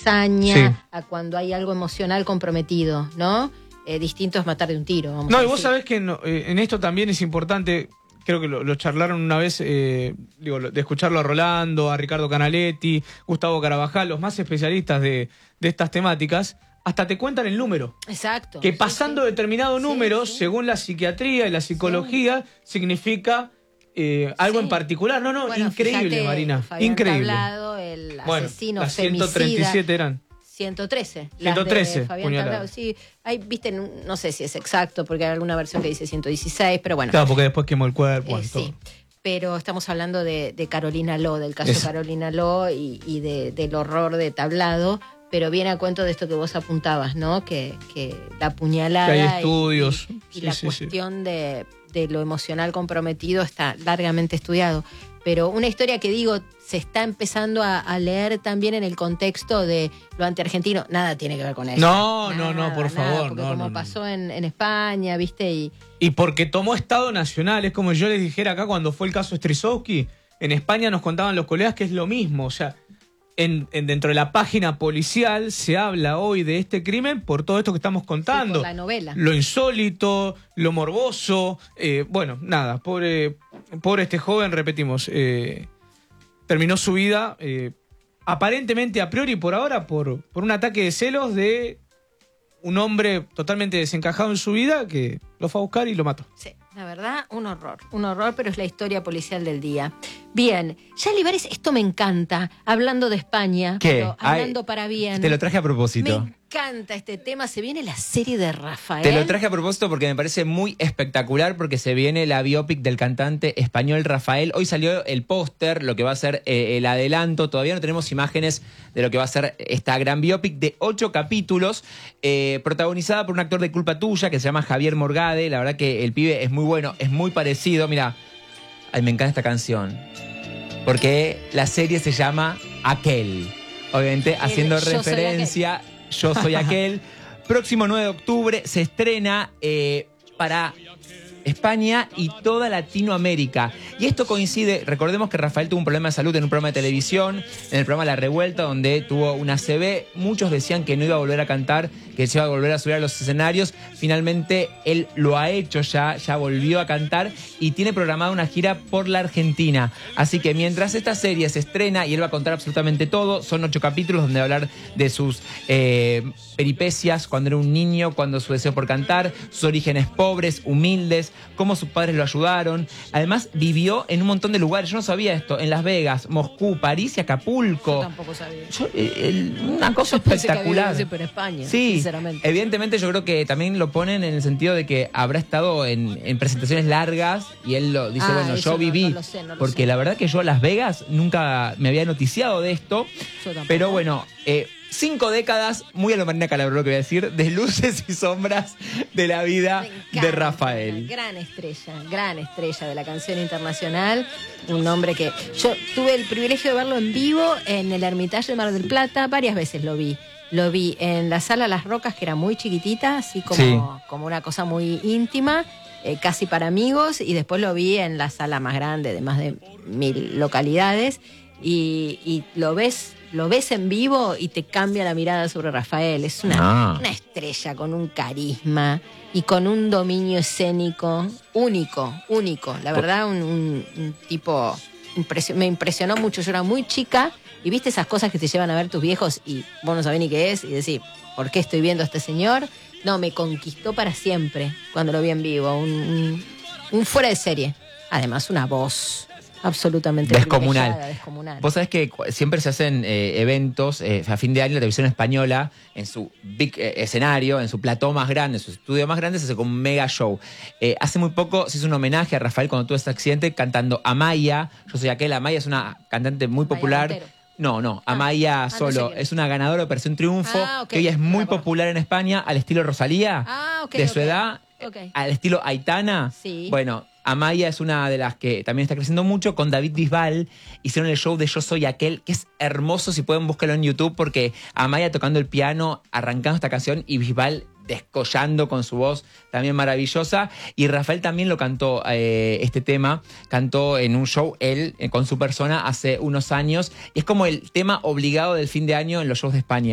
hazaña, a cuando hay algo emocional comprometido, ¿no? Distinto es matar de un tiro. Vamos a y decir. vos sabés que en esto también es importante, creo que lo charlaron una vez, de escucharlo a Rolando, a Ricardo Canaletti, Gustavo Carabajal, los más especialistas de estas temáticas, hasta te cuentan el número. Exacto. Que pasando determinado número, según la psiquiatría y la psicología, significa algo en particular. No, bueno, increíble, fíjate, Marina. Fabián Increíble. Tablado, el asesino las femicida. 137 eran. 113. 113. Fabián Tablado, sí. Hay, viste, no sé si es exacto, porque hay alguna versión que dice 116, pero bueno. Claro, porque después quemó el cuerpo. Sí. Pero estamos hablando de Carolina Lo, del caso de Carolina Lo y del horror de Tablado. Pero viene a cuento de esto que vos apuntabas, ¿no? Que la puñalada que hay estudios. y la cuestión de lo emocional comprometido está largamente estudiado. Pero una historia que digo, se está empezando a leer también en el contexto de lo antiargentino. Nada tiene que ver con eso. No, por favor. Porque como pasó en España, ¿viste? Y porque tomó Estado Nacional. Es como yo les dijera acá cuando fue el caso Strisowski. En España nos contaban los colegas que es lo mismo. O sea, dentro de la página policial se habla hoy de este crimen por todo esto que estamos contando. Sí, por la novela. Lo insólito, lo morboso. Bueno, nada, pobre este joven, repetimos, terminó su vida aparentemente a priori por ahora por un ataque de celos de un hombre totalmente desencajado en su vida que lo fue a buscar y lo mató. Sí. La verdad, un horror, pero es la historia policial del día. Bien, ya Olivares, esto me encanta, hablando de España, pero hablando para bien. Te lo traje a propósito. Me encanta este tema, se viene la serie de Rafael. Te lo traje a propósito porque me parece muy espectacular, porque se viene la biopic del cantante español Rafael. Hoy salió el póster, lo que va a ser el adelanto, todavía no tenemos imágenes de lo que va a ser esta gran biopic de 8 capítulos, protagonizada por un actor de Culpa Tuya que se llama Javier Morgade. La verdad que el pibe es muy bueno, es muy parecido. Mira, ay, me encanta esta canción, porque la serie se llama Aquel, obviamente haciendo referencia, Yo Soy Aquel. Próximo 9 de octubre se estrena para España y toda Latinoamérica. Y esto coincide, recordemos que Rafael tuvo un problema de salud en un programa de televisión, en el programa La Revuelta, donde tuvo una ACV. Muchos decían que no iba a volver a cantar, que se iba a volver a subir a los escenarios. Finalmente él lo ha hecho ya volvió a cantar y tiene programada una gira por la Argentina. Así que mientras esta serie se estrena y él va a contar absolutamente todo, son 8 capítulos donde va a hablar de sus peripecias cuando era un niño, cuando su deseo por cantar, sus orígenes pobres, humildes, cómo sus padres lo ayudaron. Además vivió en un montón de lugares, yo no sabía esto, en Las Vegas, Moscú, París y Acapulco. Yo tampoco sabía. Una cosa espectacular. Pensé que había España, sí, sinceramente. Evidentemente yo creo que también lo ponen en el sentido de que habrá estado en presentaciones largas y él lo dice, bueno, yo viví, no lo sé. porque la verdad que yo a Las Vegas nunca me había noticiado de esto, pero bueno, 5 décadas, muy a lo Marina Calabró lo que voy a decir, de luces y sombras de la vida de Rafael. Gran estrella de la canción internacional, un hombre que yo tuve el privilegio de verlo en vivo en el Hermitage de Mar del Plata, varias veces lo vi. Lo vi en la sala Las Rocas, que era muy chiquitita, así como una cosa muy íntima, casi para amigos, y después lo vi en la sala más grande de más de 1000 localidades, y lo ves en vivo y te cambia la mirada sobre Rafael. Es una estrella con un carisma y con un dominio escénico único. La verdad, un tipo me impresionó mucho. Yo era muy chica y viste esas cosas que te llevan a ver tus viejos y vos no sabés ni qué es y decís, ¿por qué estoy viendo a este señor? No, me conquistó para siempre cuando lo vi en vivo. Un fuera de serie. Además, una voz absolutamente descomunal. Vos sabés que siempre se hacen eventos a fin de año, la televisión española, en su big escenario, en su plató más grande, en su estudio más grande, se hace con un mega show. Hace muy poco se hizo un homenaje a Rafael cuando tuvo este accidente cantando Amaya. Yo Soy Aquel. Amaya es una cantante muy popular. No, Amaya solo. Es una ganadora de Operación Triunfo, que hoy es muy popular en España, al estilo Rosalía, de su edad, al estilo Aitana. Sí. Bueno, Amaya es una de las que también está creciendo mucho. Con David Bisbal hicieron el show de Yo Soy Aquel, que es hermoso, si pueden búsquenlo en YouTube, porque Amaya tocando el piano, arrancando esta canción, y Bisbal descollando con su voz también maravillosa. Y Rafael también lo cantó, este tema, cantó en un show él con su persona hace unos años, y es como el tema obligado del fin de año en los shows de España.